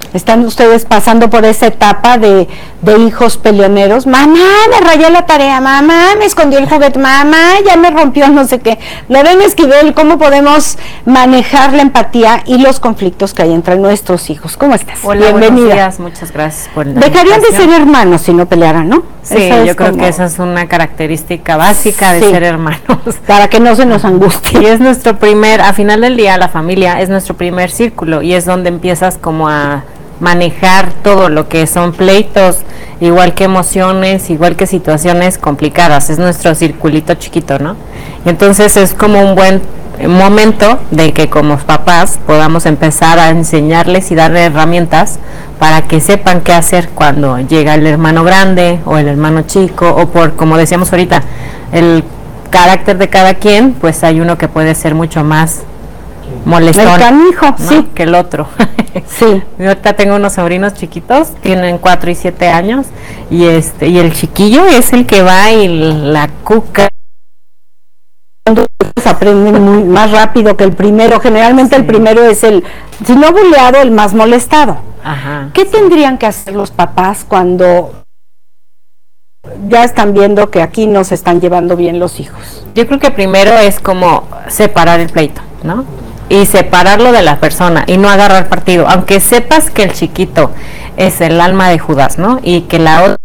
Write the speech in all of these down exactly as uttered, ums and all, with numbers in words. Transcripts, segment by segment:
¿Están ustedes pasando por esa etapa de, de hijos peleoneros? Mamá, me rayó la tarea, mamá, me escondió el juguete, mamá, ya me rompió no sé qué. Lorena Esquivel, ¿cómo podemos manejar la empatía y los conflictos que hay entre nuestros hijos? ¿Cómo estás? Hola, bienvenida. Buenos días, muchas gracias por la Dejarían de ser hermanos si no pelearan, ¿no? Sí, esa yo creo como... que esa es una característica básica de sí, ser hermanos. Para que no se nos angustie. Y es nuestro primer, a final del día, la familia es nuestro primer círculo y es donde empiezas como a manejar todo lo que son pleitos, igual que emociones, igual que situaciones complicadas, es nuestro circulito chiquito, ¿no? Y entonces es como un buen momento de que como papás podamos empezar a enseñarles y darle herramientas para que sepan qué hacer cuando llega el hermano grande o el hermano chico, o por, como decíamos ahorita, el carácter de cada quien, pues hay uno que puede ser mucho más molestón, el canijo, ¿no? Sí, que el otro. Sí. Yo ahorita tengo unos sobrinos chiquitos, tienen cuatro y siete años, y este y el chiquillo es el que va y la cuca. Aprenden muy, más rápido que el primero. Generalmente sí, el primero es el, si no buleado, el más molestado. Ajá. ¿Qué sí, tendrían que hacer los papás cuando ya están viendo que aquí no se están llevando bien los hijos? Yo creo que primero es como separar el pleito, ¿no? Y separarlo de la persona y no agarrar partido, aunque sepas que el chiquito es el alma de Judas, ¿no? Y que la otra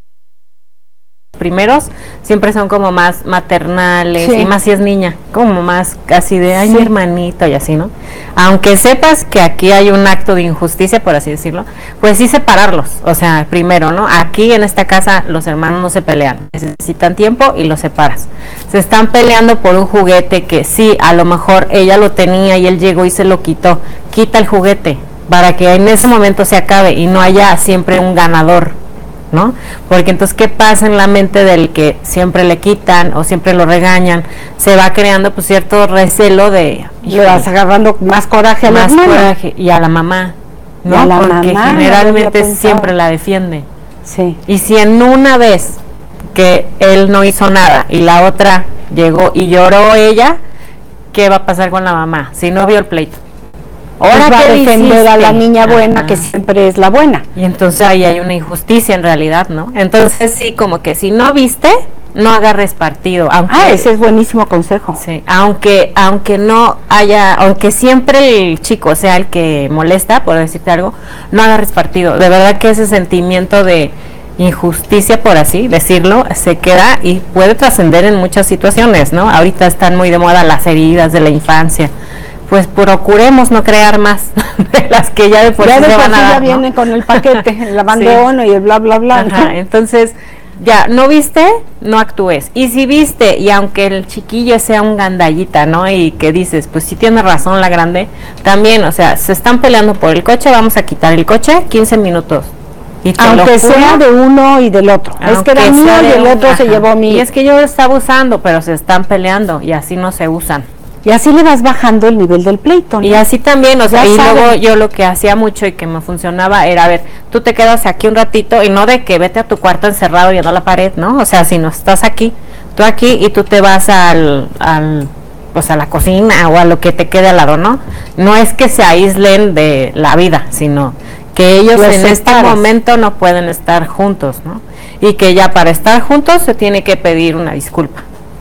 primeros siempre son como más maternales, sí, y más si es niña, como más casi de ay, sí, mi hermanito y así, ¿no? Aunque sepas que aquí hay un acto de injusticia, por así decirlo, pues sí separarlos, o sea, primero, ¿no? Aquí en esta casa los hermanos no se pelean, necesitan tiempo y los separas. Se están peleando por un juguete que sí, a lo mejor ella lo tenía y él llegó y se lo quitó, quita el juguete para que en ese momento se acabe y no haya siempre un ganador, ¿no? Porque entonces, ¿qué pasa en la mente del que siempre le quitan o siempre lo regañan? Se va creando pues cierto recelo de... Y vas agarrando más coraje a la más mamá. coraje y a la mamá, ¿no? Y a la porque mamá, generalmente no siempre la defiende. Sí. Y si en una vez que él no hizo nada y la otra llegó y lloró ella, ¿qué va a pasar con la mamá? Si no vio el pleito. Ahora va a defender a la niña buena, ajá, que siempre es la buena. Y entonces ahí hay una injusticia en realidad, ¿no? Entonces sí, como que si no viste, no agarres partido. Aunque, ah, ese es buenísimo consejo. Sí, aunque aunque no haya, aunque siempre el chico sea el que molesta, por decirte algo, no agarres partido. De verdad que ese sentimiento de injusticia, por así decirlo, se queda y puede trascender en muchas situaciones, ¿no? Ahorita están muy de moda las heridas de la infancia. Pues procuremos no crear más de las que ya de por ya sí de se por van sí a dar, ya ¿no? viene con el paquete, el abandono, sí, y el bla bla bla. Ajá, ¿no? Entonces ya no viste, no actúes, y si viste y aunque el chiquillo sea un gandallita, ¿no? Y que dices, pues sí tiene razón la grande, también, o sea, se están peleando por el coche, vamos a quitar el coche quince minutos. Y aunque sea de uno y del otro, es que era mío y el otro, ajá, se llevó mío. Y es que yo estaba usando, pero se están peleando y así no se usan. Y así le vas bajando el nivel del pleito, ¿no? Y así también, o sea, ya y saben. Luego yo lo que hacía mucho y que me funcionaba era, a ver, tú te quedas aquí un ratito y no de que vete a tu cuarto encerrado viendo la pared, ¿no? O sea, si no estás aquí, tú aquí y tú te vas al, al, pues a la cocina o a lo que te quede al lado, ¿no? No es que se aíslen de la vida, sino que ellos Los en este separas. momento no pueden estar juntos, ¿no? Y que ya para estar juntos se tiene que pedir una disculpa.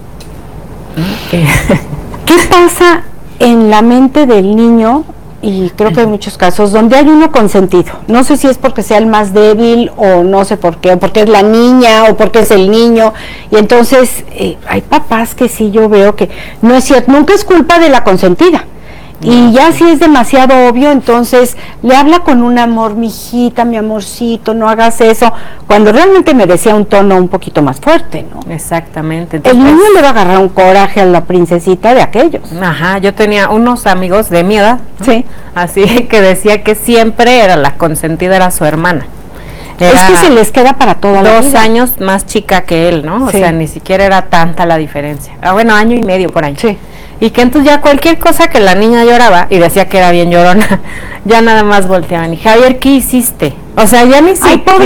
¿Qué pasa en la mente del niño? Y creo que hay muchos casos donde hay uno consentido. No sé si es porque sea el más débil o no sé por qué, o porque es la niña o porque es el niño. Y entonces eh, hay papás que sí yo veo que no es cierto, nunca es culpa de la consentida. Y ya si es demasiado obvio, entonces le habla con un amor, mi hijita, mi amorcito, no hagas eso, cuando realmente merecía un tono un poquito más fuerte, ¿no? Exactamente. Entonces, el niño le va a agarrar un coraje a la princesita de aquellos. Ajá, yo tenía unos amigos de mi edad, ¿no? Sí, así que decía que siempre era la consentida, era su hermana. Era es que se les queda para toda la vida. Dos años más chica que él, ¿no? O sí. sea, ni siquiera era tanta la diferencia. Ah, bueno, año y medio por ahí. Sí. Y que entonces ya cualquier cosa que la niña lloraba, y decía que era bien llorona, ya nada más volteaban. Y Javier, ¿qué hiciste? O sea, ya ni siquiera...